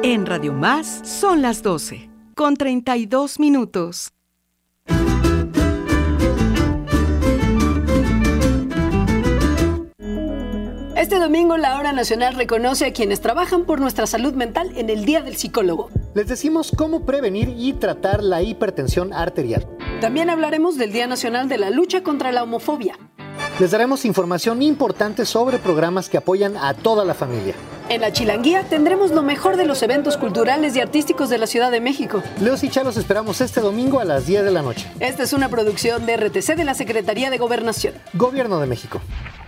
En Radio Más son las 12, con 32 minutos. Este domingo la Hora Nacional reconoce a quienes trabajan por nuestra salud mental en el Día del Psicólogo. Les decimos cómo prevenir y tratar la hipertensión arterial. También hablaremos del Día Nacional de la Lucha contra la Homofobia. Les daremos información importante sobre programas que apoyan a toda la familia. En la Chilanguía tendremos lo mejor de los eventos culturales y artísticos de la Ciudad de México. Leos y Cha los esperamos este domingo a las 10 de la noche. Esta es una producción de RTC de la Secretaría de Gobernación. Gobierno de México.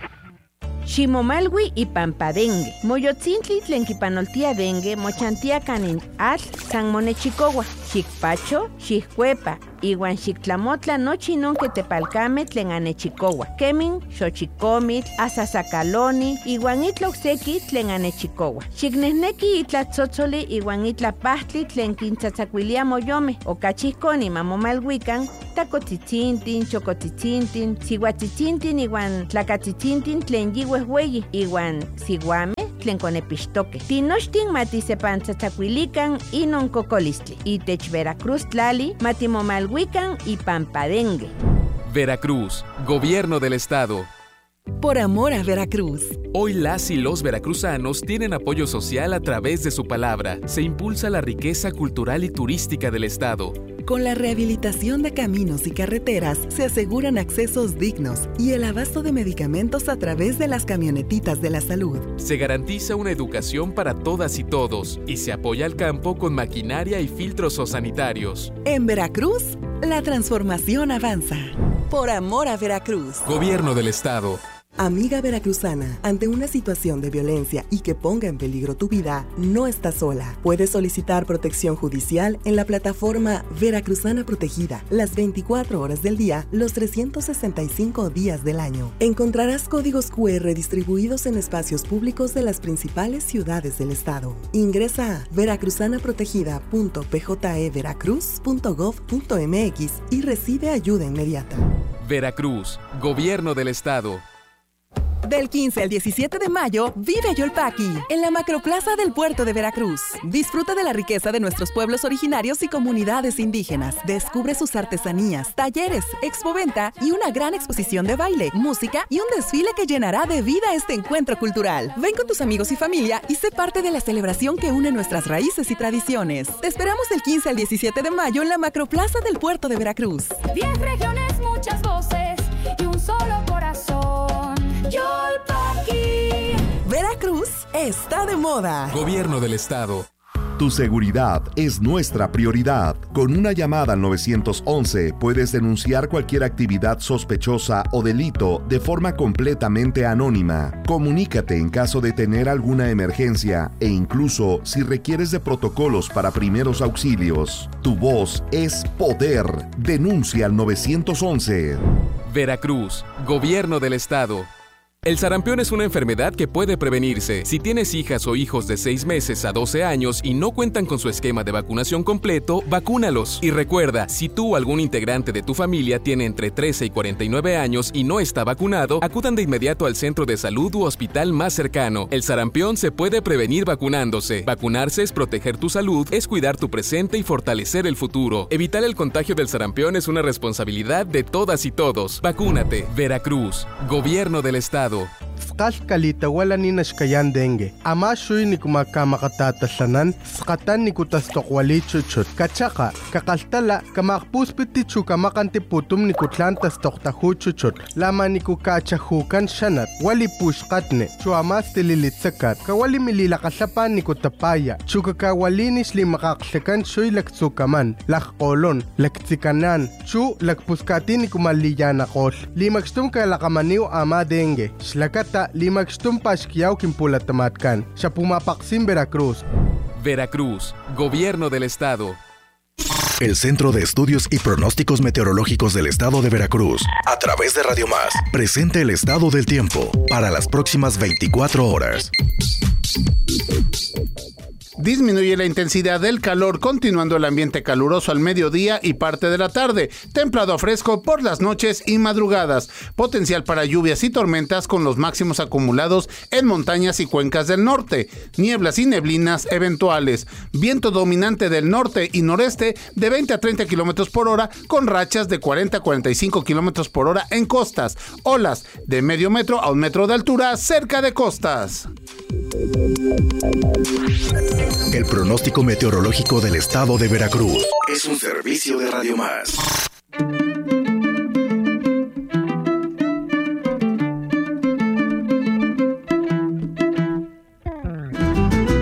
Ximomalwi y Pampadengue. Moyotzintli tlenquipanoltia dengue, mochantia canin atl, san monechicowa, xicpacho, xiccuepa, iwan xictlamotla nochi nonque tepalcame tlen anechicowa. Kemin, xochicomitl, asasacaloni, iwan itloxeki tlen anechicowa. Xicnehneki itlatzotzoli iwan itlapahtli tlen quintzatzacuilia moyome, ocachihconi mamomalhuican, tacotzitzintin, chocotitzintin, sihuatzitzintin iwan tlacatzitzintin tlen yihuehueyi, iwan siguame tlen conepixtoque. Tinochtin matisepantzatzacuilican inon cocolistli. Itech Veracruz tlali matimomalhuican y Pampadengue. Veracruz, Gobierno del Estado. Por amor a Veracruz. Hoy las y los veracruzanos tienen apoyo social a través de su palabra. Se impulsa la riqueza cultural y turística del Estado. Con la rehabilitación de caminos y carreteras, se aseguran accesos dignos y el abasto de medicamentos a través de las camionetitas de la salud. Se garantiza una educación para todas y todos y se apoya al campo con maquinaria y filtros sanitarios. En Veracruz, la transformación avanza. Por amor a Veracruz. Gobierno del Estado. Amiga veracruzana, ante una situación de violencia y que ponga en peligro tu vida, no estás sola. Puedes solicitar protección judicial en la plataforma Veracruzana Protegida, las 24 horas del día, los 365 días del año. Encontrarás códigos QR distribuidos en espacios públicos de las principales ciudades del estado. Ingresa a veracruzana.pjeveracruz.gov.mx y recibe ayuda inmediata. Veracruz, Gobierno del Estado. Del 15 al 17 de mayo, vive Yolpaqui, en la Macroplaza del Puerto de Veracruz. Disfruta de la riqueza de nuestros pueblos originarios y comunidades indígenas. Descubre sus artesanías, talleres, expoventa y una gran exposición de baile, música y un desfile que llenará de vida este encuentro cultural. Ven con tus amigos y familia y sé parte de la celebración que une nuestras raíces y tradiciones. Te esperamos del 15 al 17 de mayo en la Macroplaza del Puerto de Veracruz. 10 regiones, muchas voces y un solo corazón. Yolpaqui. Veracruz está de moda. Gobierno del Estado. Tu seguridad es nuestra prioridad. Con una llamada al 911 puedes denunciar cualquier actividad sospechosa o delito de forma completamente anónima. Comunícate en caso de tener alguna emergencia e incluso si requieres de protocolos para primeros auxilios. Tu voz es poder. Denuncia al 911. Veracruz, Gobierno del Estado. El sarampión es una enfermedad que puede prevenirse. Si tienes hijas o hijos de 6 meses a 12 años y no cuentan con su esquema de vacunación completo, vacúnalos. Y recuerda, si tú o algún integrante de tu familia tiene entre 13 y 49 años y no está vacunado, acudan de inmediato al centro de salud u hospital más cercano. El sarampión se puede prevenir vacunándose. Vacunarse es proteger tu salud, es cuidar tu presente y fortalecer el futuro. Evitar el contagio del sarampión es una responsabilidad de todas y todos. Vacúnate. Veracruz, Gobierno del Estado. Skal kalita wala ni nashkayan dengue. Ama shuy ni kumakamatatatasanan, skatan ni kutastokwali chuchut. Kachaka, kakaltala, kamakpuspiti chukamakanti putum ni kutlan tastoktahu chuchut. Lama ni kukachahukan shanat, wali pushkatne, chuamas tililitsakat, kawali mililakasapan ni kutapaya, chukakawalinis li makaksekan shuy laktsukaman, lakkolon, laktsikanan, chu lakpuskati ni kumaliyanakol. Limakstum kalakamaniw ama dengue. Shlakata limakstum pashkiyaw kimpulatamatkan. Siya pumapaksim Veracruz. Veracruz, Gobierno del Estado. El Centro de Estudios y Pronósticos Meteorológicos del Estado de Veracruz, a través de Radio Más, presenta el estado del tiempo para las próximas 24 horas. Disminuye la intensidad del calor, continuando el ambiente caluroso al mediodía y parte de la tarde. Templado a fresco por las noches y madrugadas. Potencial para lluvias y tormentas con los máximos acumulados en montañas y cuencas del norte. Nieblas y neblinas eventuales. Viento dominante del norte y noreste de 20 a 30 kilómetros por hora con rachas de 40 a 45 kilómetros por hora en costas. Olas de medio metro a 1 metro de altura cerca de costas. El pronóstico meteorológico del estado de Veracruz es un servicio de Radio Más.